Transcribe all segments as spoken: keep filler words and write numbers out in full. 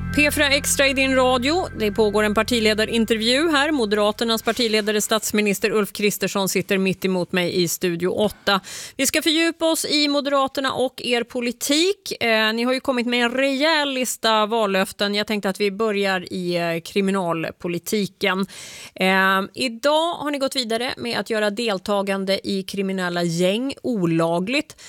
P fyra Extra i din radio. Det pågår en partiledarintervju här. Moderaternas partiledare statsminister Ulf Kristersson sitter mitt emot mig i studio åtta. Vi ska fördjupa oss i Moderaterna och er politik. Eh, ni har ju kommit med en rejäl lista vallöften. Jag tänkte att vi börjar i eh, kriminalpolitiken. Eh, idag har ni gått vidare med att göra deltagande i kriminella gäng olagligt.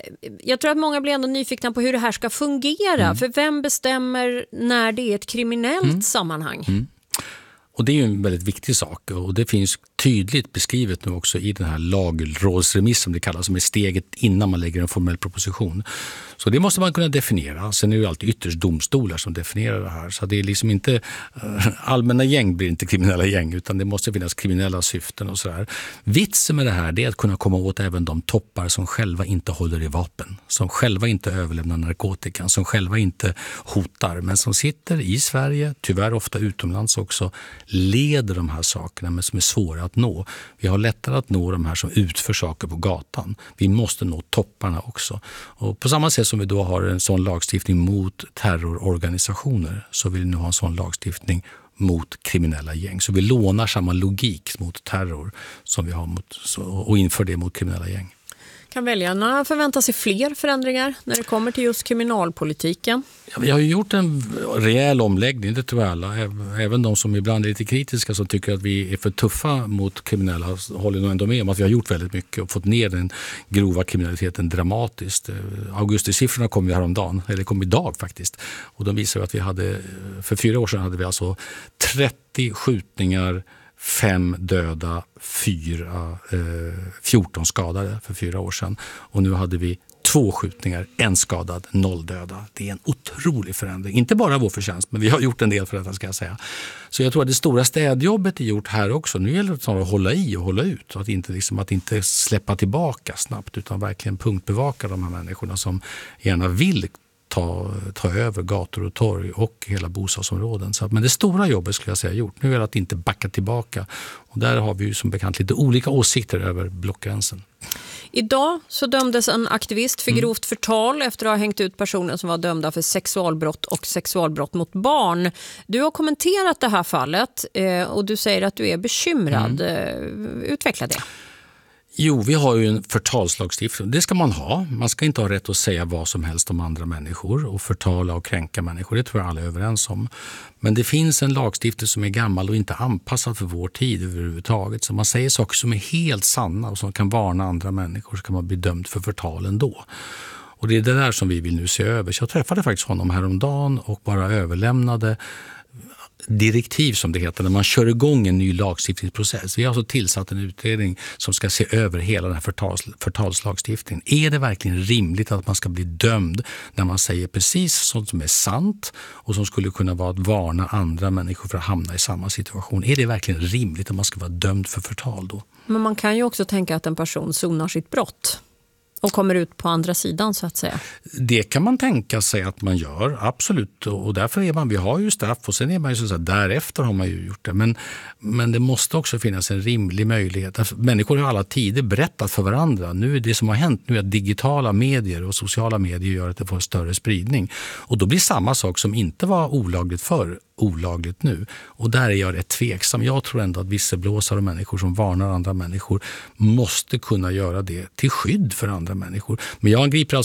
Jag tror att många blir ändå nyfikna på hur det här ska fungera. Mm. För vem bestämmer när det är ett kriminellt mm. sammanhang? Mm. Och det är ju en väldigt viktig sak, och det finns tydligt beskrivet nu också i den här lagrådsremiss som det kallas, som är steget innan man lägger en formell proposition. Så det måste man kunna definiera. Sen är det ju alltid ytterst domstolar som definierar det här. Så det är liksom inte allmänna gäng blir inte kriminella gäng, utan det måste finnas kriminella syften och sådär. Vitsen med det här är att kunna komma åt även de toppar som själva inte håller i vapen, som själva inte överlämnar narkotikan, som själva inte hotar, men som sitter i Sverige, tyvärr ofta utomlands också, leder de här sakerna men som är svåra att nå. Vi har lättare att nå de här som utför saker på gatan. Vi måste nå topparna också. Och på samma sätt som vi då har en sån lagstiftning mot terrororganisationer, så vill vi nu ha en sån lagstiftning mot kriminella gäng. Så vi lånar samma logik mot terror som vi har mot, och inför det mot kriminella gäng. Kan väljarna förvänta sig fler förändringar när det kommer till just kriminalpolitiken? Ja, vi har ju gjort en rejäl omläggning, det tror jag alla. Även de som ibland är lite kritiska, som tycker att vi är för tuffa mot kriminella, håller nog ändå med om att vi har gjort väldigt mycket och fått ner den grova kriminaliteten dramatiskt. Augustisiffrorna kom ju häromdagen, eller kom idag faktiskt. Och de visar att vi hade, för fyra år sedan hade vi alltså trettio skjutningar, fem döda, fyra, eh, fjorton skadade för fyra år sedan. Och nu hade vi två skjutningar, en skadad, noll döda. Det är en otrolig förändring. Inte bara vår förtjänst, men vi har gjort en del för detta, ska jag säga. Så jag tror att det stora städjobbet är gjort här också. Nu gäller det att hålla i och hålla ut. Att inte, liksom, att inte släppa tillbaka snabbt, utan verkligen punktbevaka de här människorna som gärna vill Ta, ta över gator och torg och hela bostadsområden. Så, men det stora jobbet skulle jag säga gjort. Nu är det att inte backa tillbaka. Och där har vi ju som bekant lite olika åsikter över blockgränsen. Idag så dömdes en aktivist för grovt förtal efter att ha hängt ut personer som var dömda för sexualbrott och sexualbrott mot barn. Du har kommenterat det här fallet och du säger att du är bekymrad. Mm. Utveckla det. Jo, vi har ju en förtalslagstiftning. Det ska man ha. Man ska inte ha rätt att säga vad som helst om andra människor och förtala och kränka människor. Det tror jag alla är överens om. Men det finns en lagstiftning som är gammal och inte anpassad för vår tid överhuvudtaget. Så man säger saker som är helt sanna och som kan varna andra människor, så kan man bli dömd för förtal ändå. Och det är det där som vi vill nu se över. Så jag träffade faktiskt honom häromdagen och bara överlämnade direktiv, som det heter, när man kör igång en ny lagstiftningsprocess. Vi har alltså tillsatt en utredning som ska se över hela den här förtals, förtalslagstiftningen. Är det verkligen rimligt att man ska bli dömd när man säger precis sånt som är sant och som skulle kunna vara att varna andra människor för att hamna i samma situation? Är det verkligen rimligt att man ska vara dömd för förtal då? Men man kan ju också tänka att en person sonar sitt brott och kommer ut på andra sidan, så att säga. Det kan man tänka sig att man gör, absolut. Och därför är man, vi har ju straff och sen är man ju så att därefter har man ju gjort det. Men, men det måste också finnas en rimlig möjlighet. Alltså, människor har alla tider berättat för varandra. Nu är det som har hänt nu att digitala medier och sociala medier gör att det får större spridning. Och då blir samma sak som inte var olagligt förr olagligt nu. Och där är jag rätt tveksam. Jag tror ändå att visselblåsare och människor som varnar andra människor måste kunna göra det till skydd för andra människor. Men jag angriper alltså